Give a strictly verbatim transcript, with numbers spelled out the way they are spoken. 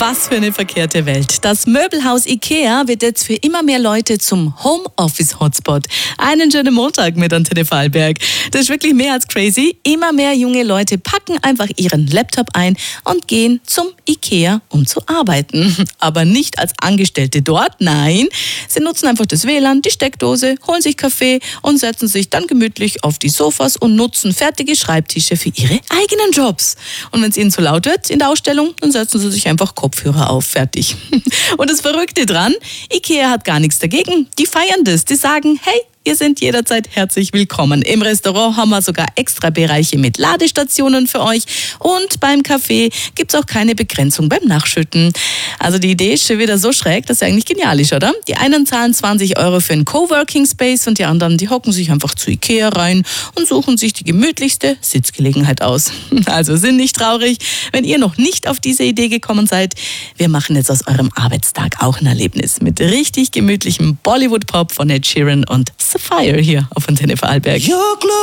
Was für eine verkehrte Welt. Das Möbelhaus IKEA wird jetzt für immer mehr Leute zum Homeoffice-Hotspot. Einen schönen Montag mit Antenne Vorarlberg. Das ist wirklich mehr als crazy. Immer mehr junge Leute packen einfach ihren Laptop ein und gehen zum IKEA, um zu arbeiten. Aber nicht als Angestellte dort, nein. Sie nutzen einfach das W L A N, die Steckdose, holen sich Kaffee und setzen sich dann gemütlich auf die Sofas und nutzen fertige Schreibtische für ihre eigenen Jobs. Und wenn es ihnen zu laut wird in der Ausstellung, dann setzen sie sich einfach Kopfhörer auf, fertig. Und das Verrückte dran, IKEA hat gar nichts dagegen. Die feiern das, die sagen, hey, ihr seid jederzeit herzlich willkommen. Im Restaurant haben wir sogar extra Bereiche mit Ladestationen für euch und beim Kaffee gibt's auch keine Begrenzung beim Nachschütten. Also die Idee ist schon wieder so schräg, dass sie eigentlich genial ist, oder? Die einen zahlen zwanzig Euro für einen Coworking Space und die anderen, die hocken sich einfach zu IKEA rein und suchen sich die gemütlichste Sitzgelegenheit aus. Also sind nicht traurig, wenn ihr noch nicht auf diese Idee gekommen seid. Wir machen jetzt aus eurem Arbeitstag auch ein Erlebnis mit richtig gemütlichem Bollywood-Pop von Ed Sheeran und Sapphire hier auf Antenne Vorarlberg.